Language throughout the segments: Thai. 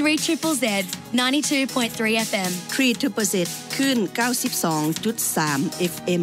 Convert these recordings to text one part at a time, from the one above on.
3ZZZ 92.3 FM 3ZZZ คลื่น 92.3 FM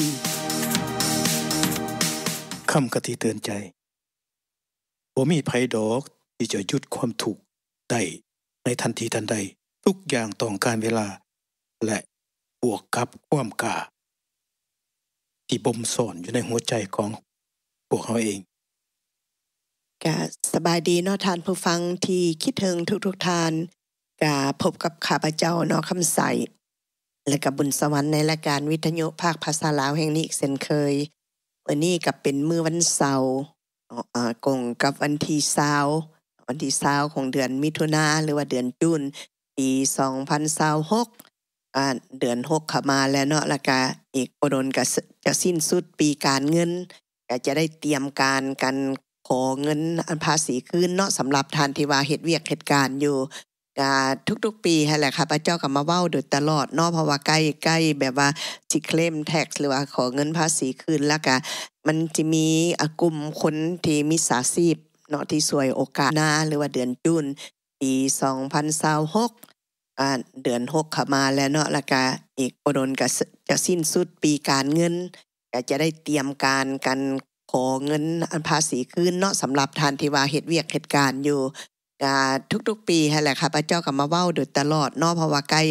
คำกติเตือนใจบ่มีไผดอกที่จะหยุดความทุกข์ได้ในทันทีทันใดทุกอย่างต้องการเวลาและบวกกับความกล้าที่บ่มซ่อนอยู่ในหัวใจของพวกเราเองก็สบายดีเนาะท่านผู้ฟังที่คิดถึงทุกๆท่านก็พบกับข้าพเจ้าเนาะคำใสและก็บุญสวรรค์ในรายการวิทยุภาคภาษาลาวแห่งนี้อีกเช่นเคยวันนี้ก็เป็นมื้อวันเสาร์กงกับวันที่20ของเดือนมิถุนายนหรือว่าเดือนตุลาปี2026เดือน6เข้ามาแล้วเนาะแล้วก็อีกบ่ดนก็จะสิ้นสุดปีการเงินก็จะได้เตรียมการกันขอเงินภาษีคืนเนาะสำหรับท่านที่ว่าเฮ็ดเวียกเฮ็ดการอยู่ก็ทุกๆปีนั่นแหละค่ะพระเจ้าก็มาเว้าโดยตลอดเนาะเพราะว่าใกล้ๆแบบว่าสิเคลมแท็กซ์หรือว่าขอเงินภาษีคืนแล้วก็มันจะมีกลุ่มคนที่มิจฉาชีพเนาะที่สวยโอกาสหน้าหรือว่าเดือนตุลาปี2026เดือน6เข้ามาแล้วเนาะแล้วก็อีกบ่ดนก็จะสิ้นสุดปีการเงินก็จะได้เตรียมการกันขอเงินภาษีคืนเนาะสำหรับท่านที่ว่าเฮ็ดเวียกเฮ็ดการอยู่ก็ทุกๆปีนั่นแหละค่ะพระเจ้าก็มาเว้าโดยตลอดเนาะเพราะว่าใกล้